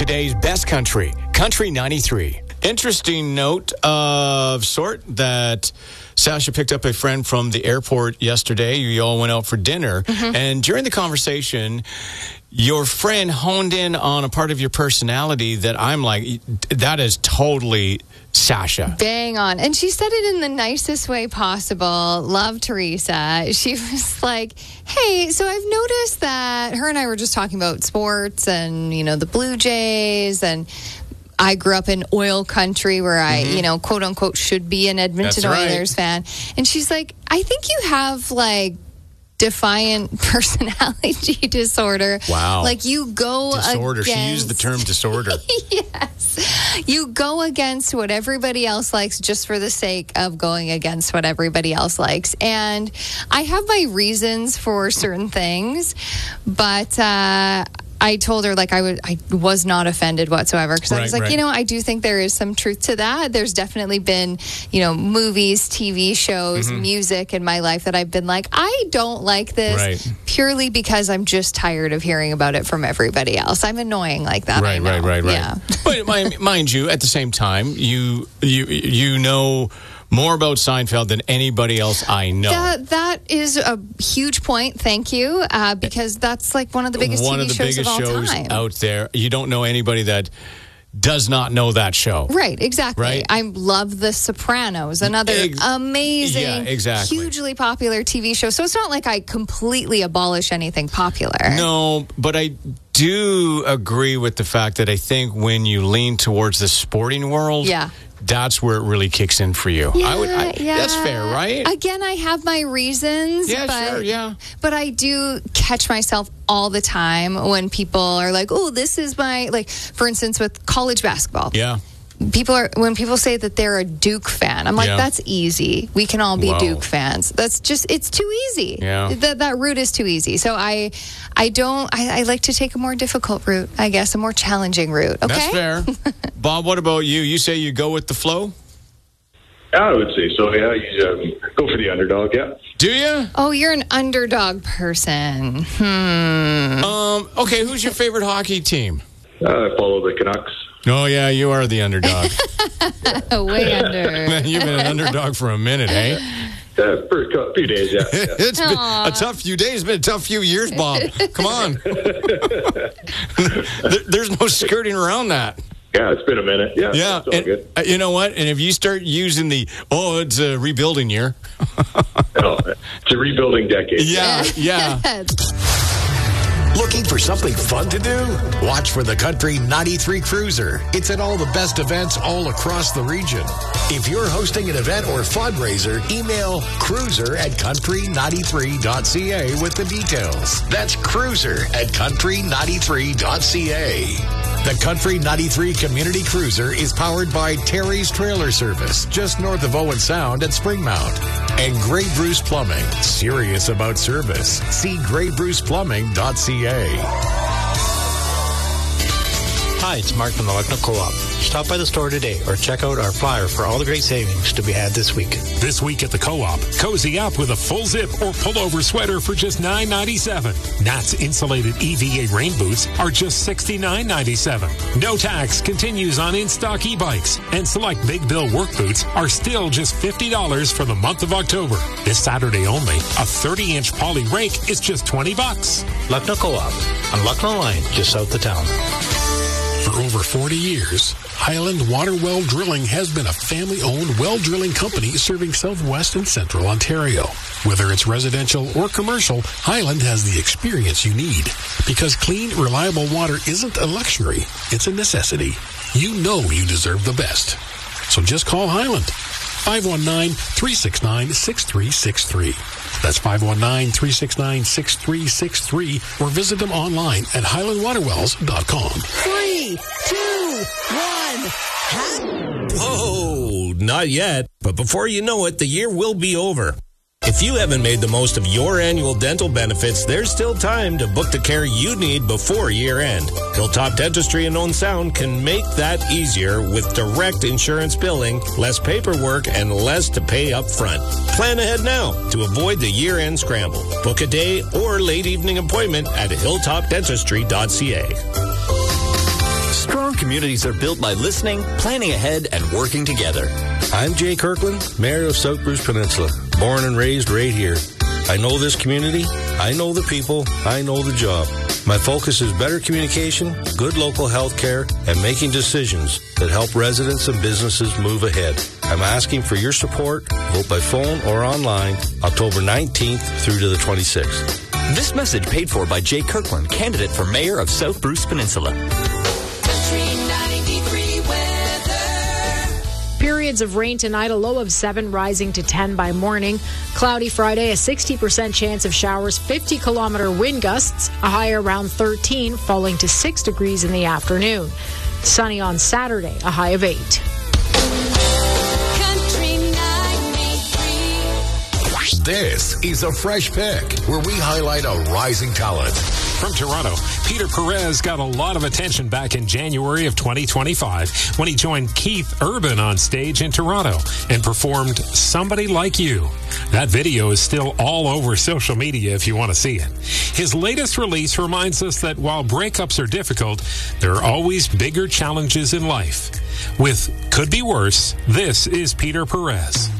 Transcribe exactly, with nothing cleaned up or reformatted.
Today's best country, Country ninety-three. Interesting note of sort that Sasha picked up a friend from the airport yesterday. You all went out for dinner. Mm-hmm. And during the conversation, your friend honed in on a part of your personality that I'm like, that is totally Sasha. Bang on. And she said it in the nicest way possible. Love Teresa. She was like, hey, so I've noticed that her and I were just talking about sports and, you know, the Blue Jays, and I grew up in oil country where I, mm-hmm. you know, quote unquote, should be an Edmonton right. Oilers fan. And she's like, I think you have like defiant personality disorder. Wow. Like you go disorder. against... She used the term disorder. Yes. You go against what everybody else likes just for the sake of going against what everybody else likes. And I have my reasons for certain things, but uh I told her, like, I, would, I was not offended whatsoever because right, I was like, right. you know, I do think there is some truth to that. There's definitely been, you know, movies, T V shows, mm-hmm. music in my life that I've been like, I don't like this right. purely because I'm just tired of hearing about it from everybody else. I'm annoying like that. Right, I know. right, right, right. Yeah. But mind, mind you, at the same time, you you you know more about Seinfeld than anybody else I know. That, that is a huge point. Thank you. Uh, because that's like one of the biggest one T V of the shows biggest of all shows time. out there. You don't know anybody that does not know that show. Right, exactly. Right? I love The Sopranos, another Ex- amazing, yeah, exactly. hugely popular T V show. So it's not like I completely abolish anything popular. No, but I do agree with the fact that I think when you lean towards the sporting world, yeah. that's where it really kicks in for you. Yeah, I would, I, yeah. That's fair, right? Again, I have my reasons. Yeah, but, sure, yeah. But I do catch myself all the time when people are like, oh, this is my, like, for instance, with college basketball. Yeah. People are, when people say that they're a Duke fan, I'm like, Yeah. that's easy. We can all be Whoa. Duke fans. That's just, it's too easy. Yeah. That that route is too easy. So I, I don't, I, I like to take a more difficult route, I guess, a more challenging route. Okay. That's fair. Bob, what about you? You say you go with the flow? I would say so, yeah. You um, go for the underdog, yeah. Do you? Oh, you're an underdog person. Hmm. Um. Okay, who's your favorite hockey team? Uh, I follow the Canucks. Oh, yeah, you are the underdog. Way under. You've been an underdog for a minute, eh? Uh, for a few days, yeah. yeah. It's been a tough few days. It's been a tough few years, Bob. Come on. There- There's no skirting around that. Yeah, it's been a minute. Yeah, Yeah. it's all and, good. uh, you know what? And if you start using the, oh, it's a rebuilding year. No, it's a rebuilding decade. Yeah, yeah. Looking for something fun to do? Watch for the Country ninety-three Cruiser. It's at all the best events all across the region. If you're hosting an event or fundraiser, email cruiser at country ninety-three dot c a with the details. That's cruiser at country ninety-three dot c a. The Country ninety-three Community Cruiser is powered by Terry's Trailer Service, just north of Owen Sound at Springmount. And Grey Bruce Plumbing, serious about service. See grey bruce plumbing dot c a. Hi, it's Mark from the Lucknow Co-op. Stop by the store today or check out our flyer for all the great savings to be had this week. This week at the Co-op, cozy up with a full zip or pullover sweater for just nine ninety-seven. Nat's insulated E V A rain boots are just sixty-nine ninety-seven. No tax continues on in-stock e-bikes, and select Big Bill work boots are still just fifty dollars for the month of October. This Saturday only, a thirty-inch poly rake is just twenty bucks. Lucknow Co-op on Lucknow Line, just south of town. For over forty years, Highland Water Well Drilling has been a family-owned well drilling company serving southwest and central Ontario. Whether it's residential or commercial, Highland has the experience you need. Because clean, reliable water isn't a luxury, it's a necessity. You know you deserve the best. So just call Highland. five one nine, three six nine, six three six three. That's five one nine, three six nine, six three six three, or visit them online at highland water wells dot com. Three, two, one. Whoa, not yet. But before you know it, the year will be over. If you haven't made the most of your annual dental benefits, there's still time to book the care you need before year end. Hilltop Dentistry in Owen Sound can make that easier with direct insurance billing, less paperwork, and less to pay up front. Plan ahead now to avoid the year end scramble. Book a day or late evening appointment at hilltop dentistry dot c a. Strong communities are built by listening, planning ahead, and working together. I'm Jay Kirkland, Mayor of South Bruce Peninsula, born and raised right here. I know this community, I know the people, I know the job. My focus is better communication, good local health care, and making decisions that help residents and businesses move ahead. I'm asking for your support. Vote by phone or online, October nineteenth through to the twenty-sixth. This message paid for by Jay Kirkland, candidate for Mayor of South Bruce Peninsula. Periods of rain tonight, a low of seven, rising to ten by morning. Cloudy Friday, a sixty percent chance of showers, fifty kilometer wind gusts, a high around thirteen, falling to six degrees in the afternoon. Sunny on Saturday, a high of eight. This is a Fresh Pick, where we highlight a rising talent. From Toronto, Peter Perez got a lot of attention back in January of twenty twenty-five when he joined Keith Urban on stage in Toronto and performed Somebody Like You. That video is still all over social media if you want to see it. His latest release reminds us that while breakups are difficult, there are always bigger challenges in life. With Could Be Worse, this is Peter Perez.